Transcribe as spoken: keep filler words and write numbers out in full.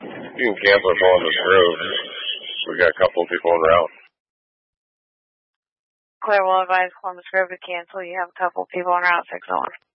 You can cancel Columbus Grove. We got a couple of people en route. Claire will advise Columbus Grove to cancel. You have a couple people en route, six oh one.